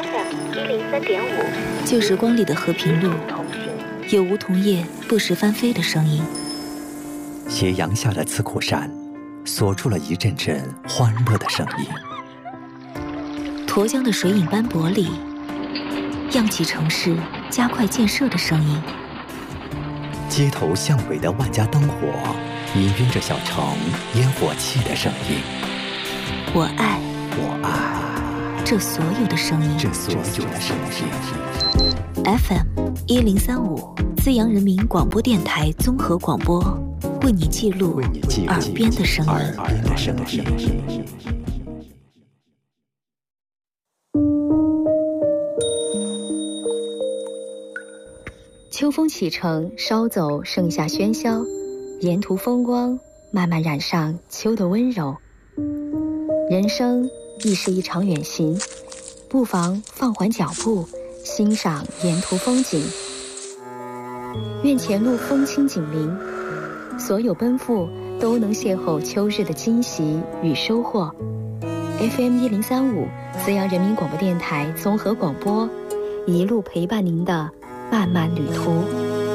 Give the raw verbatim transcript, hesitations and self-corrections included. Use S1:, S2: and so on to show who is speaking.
S1: F M 一零三点五，
S2: 旧时光里的和平路，有梧桐叶不时翻飞的声音。
S3: 斜阳下的刺库山，锁住了一阵阵欢乐的声音。
S2: 沱江的水影斑驳里，漾起城市加快建设的声音。
S3: 街头巷尾的万家灯火，氤氲着小城烟火气的声音。
S2: 我爱，
S3: 我爱
S2: 这所有的声音，
S3: 这所有的声音。
S2: F M 一零三五，资阳人民广播电台综合广播，为你记录耳边的声音。
S3: 耳边的声音。
S4: 秋风启程，捎走盛夏喧嚣，沿途风光慢慢染上秋的温柔。人生亦是一场远行，不妨放缓脚步，欣赏沿途风景。愿前路风轻锦鳞，所有奔赴都能邂逅秋日的惊喜与收获。F M 一零三五，资阳人民广播电台综合广播，一路陪伴您的漫漫旅途。